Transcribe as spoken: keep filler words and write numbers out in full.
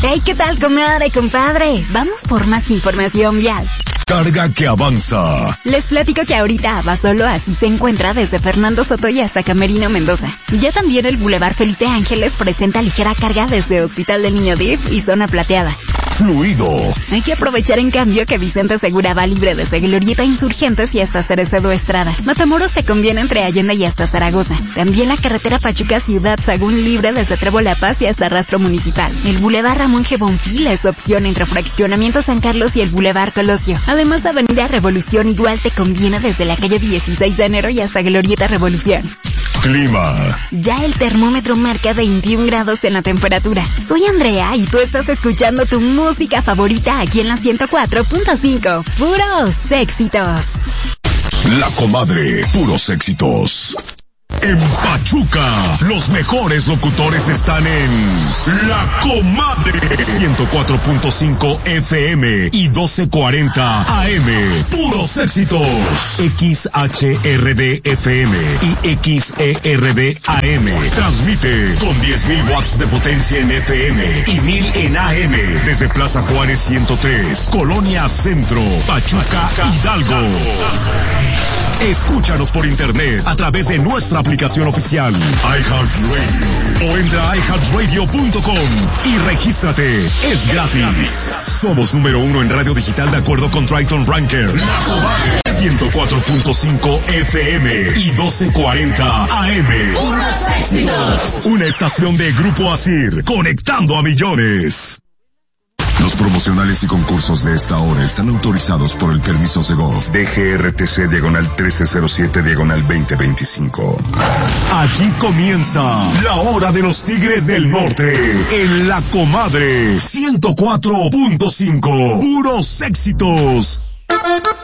Hey, ¿qué tal, comadre, compadre? Vamos por más información vial. Carga que avanza. Les platico que ahorita Abasolo así se encuentra desde Fernando Soto y hasta Camerino Mendoza. Ya también el Boulevard Felipe Ángeles presenta ligera carga desde Hospital del Niño D I F y Zona Plateada. Fluido. Hay que aprovechar en cambio que Vicente Segura va libre desde Glorieta Insurgentes y hasta Cerecedo Estrada. Matamoros te conviene entre Allende y hasta Zaragoza. También la carretera Pachuca Ciudad Sagún libre desde Trevo La Paz y hasta Rastro Municipal. El Boulevard Ramón G. Bonfil es opción entre Fraccionamiento San Carlos y el Boulevard Colosio. Además, Avenida Revolución igual te conviene desde la calle dieciséis de enero y hasta Glorieta Revolución. Clima. Ya el termómetro marca veintiún grados en la temperatura. Soy Andrea y tú estás escuchando tu música favorita aquí en la ciento cuatro punto cinco. Puros éxitos. La Comadre, puros éxitos. En Pachuca, los mejores locutores están en La Comadre. ciento cuatro punto cinco F M y doce cuarenta A M. Puros éxitos. X H R D F M y X E R D A M. Transmite con diez mil watts de potencia en F M y mil en A M. Desde Plaza Juárez ciento tres, Colonia Centro, Pachuca, Hidalgo. Escúchanos por internet a través de nuestra aplicación oficial iHeartRadio o entra a i heart radio punto com y regístrate. Es gratis. Somos número uno en radio digital de acuerdo con Triton Ranker. La Comadre. ciento cuatro punto cinco F M y doce cuarenta A M. Una estación de Grupo Asir, conectando a millones. Los promocionales y concursos de esta hora están autorizados por el permiso Segov D G R T C diagonal trece cero siete diagonal veinte veinticinco. Aquí comienza la hora de los Tigres del Norte en La Comadre ciento cuatro punto cinco. Puros éxitos.